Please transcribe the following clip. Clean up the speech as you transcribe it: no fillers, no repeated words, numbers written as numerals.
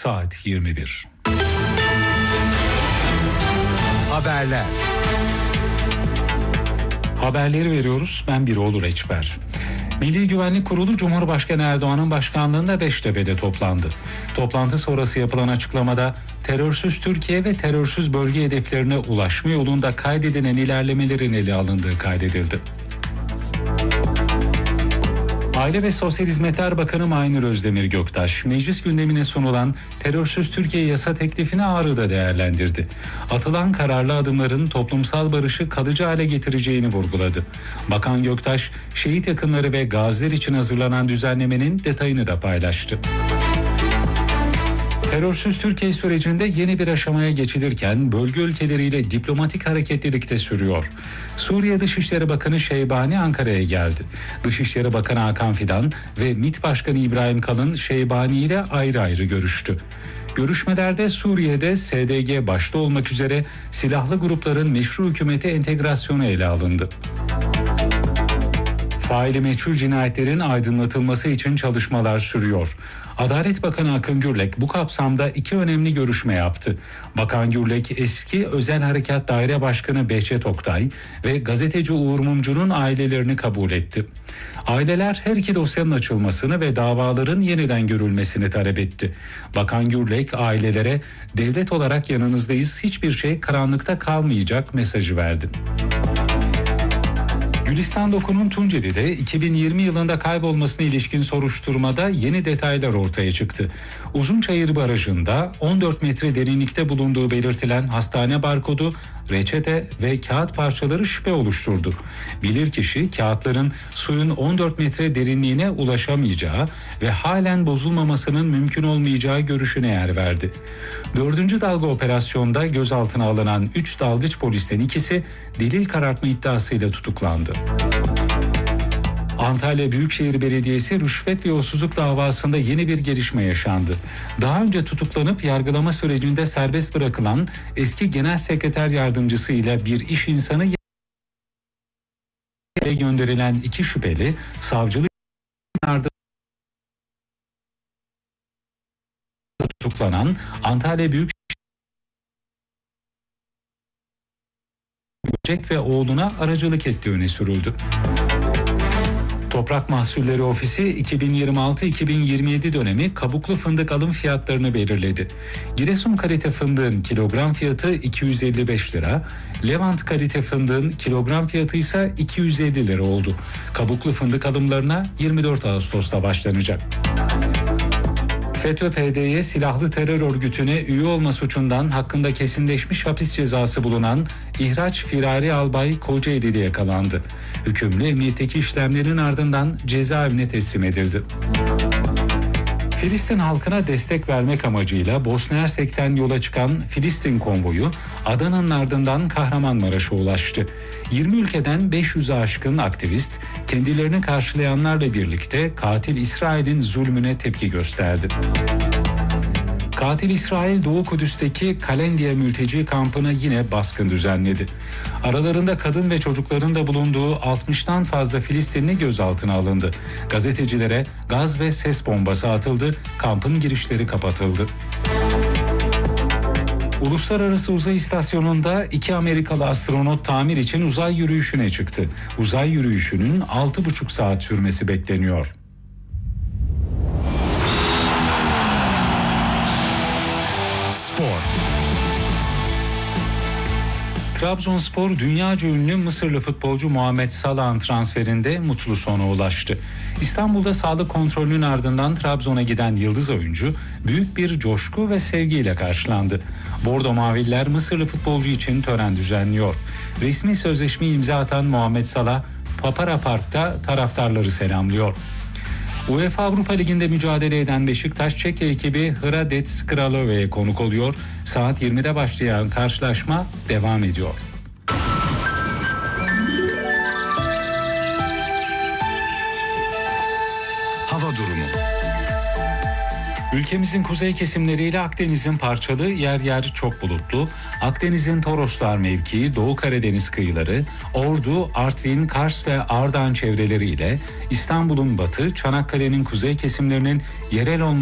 saat 21. Haberler. Haberleri veriyoruz. Ben Biroğlu Reçber. Milli Güvenlik Kurulu Cumhurbaşkanı Erdoğan'ın başkanlığında Beştepe'de toplandı. Toplantı sonrası yapılan açıklamada terörsüz Türkiye ve terörsüz bölge hedeflerine ulaşma yolunda kaydedilen ilerlemelerin ele alındığı kaydedildi. Aile ve Sosyal Hizmetler Bakanı Maynur Özdemir Göktaş, meclis gündemine sunulan terörsüz Türkiye yasa teklifini Ağrı'da değerlendirdi. Atılan kararlı adımların toplumsal barışı kalıcı hale getireceğini vurguladı. Bakan Göktaş, şehit yakınları ve gaziler için hazırlanan düzenlemenin detayını da paylaştı. Terörsüz Türkiye sürecinde yeni bir aşamaya geçilirken bölge ülkeleriyle diplomatik hareketlilik de sürüyor. Suriye Dışişleri Bakanı Şeybani Ankara'ya geldi. Dışişleri Bakanı Hakan Fidan ve MİT Başkanı İbrahim Kalın Şeybani ile ayrı ayrı görüştü. Görüşmelerde Suriye'de SDG başta olmak üzere silahlı grupların meşru hükümete entegrasyonu ele alındı. Faili meçhul cinayetlerin aydınlatılması için çalışmalar sürüyor. Adalet Bakanı Akın Gürlek bu kapsamda 2 önemli görüşme yaptı. Bakan Gürlek eski Özel Harekat Daire Başkanı Behçet Oktay ve gazeteci Uğur Mumcu'nun ailelerini kabul etti. Aileler her iki dosyanın açılmasını ve davaların yeniden görülmesini talep etti. Bakan Gürlek ailelere devlet olarak yanınızdayız, hiçbir şey karanlıkta kalmayacak mesajı verdi. Gülistan Doku'nun Tunceli'de 2020 yılında kaybolmasına ilişkin soruşturmada yeni detaylar ortaya çıktı. Uzunçayır Barajı'nda 14 metre derinlikte bulunduğu belirtilen hastane barkodu, reçete ve kağıt parçaları şüphe oluşturdu. Bilirkişi kağıtların suyun 14 metre derinliğine ulaşamayacağı ve halen bozulmamasının mümkün olmayacağı görüşüne yer verdi. 4. dalga operasyonda gözaltına alınan 3 dalgıç polisten ikisi delil karartma iddiasıyla tutuklandı. Antalya Büyükşehir Belediyesi rüşvet ve yolsuzluk davasında yeni bir gelişme yaşandı. Daha önce tutuklanıp yargılama sürecinde serbest bırakılan eski genel sekreter yardımcısı ile bir iş insanı gönderilen 2 şüpheli savcılık ardından tutuklanan Antalya Büyükşehir ve oğluna aracılık ettiği öne sürüldü. Toprak Mahsulleri Ofisi 2026-2027 dönemi kabuklu fındık alım fiyatlarını belirledi. Giresun kalite fındığın kilogram fiyatı 255 lira, Levant kalite fındığın kilogram fiyatı ise 250 lira oldu. Kabuklu fındık alımlarına 24 Ağustos'ta başlanacak. FETÖ-PDY silahlı terör örgütüne üye olma suçundan hakkında kesinleşmiş hapis cezası bulunan İhraç Firari Albay Kocaeli'de yakalandı. Hükümlü emniyetteki işlemlerin ardından cezaevine teslim edildi. Filistin halkına destek vermek amacıyla Bosna Hersek'ten yola çıkan Filistin konvoyu Adana'nın ardından Kahramanmaraş'a ulaştı. 20 ülkeden 500'e aşkın aktivist kendilerini karşılayanlarla birlikte katil İsrail'in zulmüne tepki gösterdi. Katil İsrail Doğu Kudüs'teki Kalendiye mülteci kampına yine baskın düzenledi. Aralarında kadın ve çocukların da bulunduğu 60'tan fazla Filistinli gözaltına alındı. Gazetecilere gaz ve ses bombası atıldı, kampın girişleri kapatıldı. Uluslararası Uzay İstasyonu'nda 2 Amerikalı astronot tamir için uzay yürüyüşüne çıktı. Uzay yürüyüşünün 6,5 saat sürmesi bekleniyor. Trabzonspor dünyaca ünlü Mısırlı futbolcu Muhammed Salah'ın transferinde mutlu sona ulaştı. İstanbul'da sağlık kontrolünün ardından Trabzon'a giden yıldız oyuncu büyük bir coşku ve sevgiyle karşılandı. Bordo Maviller Mısırlı futbolcu için tören düzenliyor. Resmi sözleşmeyi imza atan Muhammed Salah Papara Park'ta taraftarları selamlıyor. UEFA Avrupa Ligi'nde mücadele eden Beşiktaş Çekya ekibi Hradec Kralove'ye konuk oluyor. Saat 20'de başlayan karşılaşma devam ediyor. Hava durumu. Ülkemizin kuzey kesimleriyle Akdeniz'in parçalı yer yer çok bulutlu, Akdeniz'in Toroslar mevkii, Doğu Karadeniz kıyıları, Ordu, Artvin, Kars ve Ardahan çevreleriyle İstanbul'un batı, Çanakkale'nin kuzey kesimlerinin yerel olması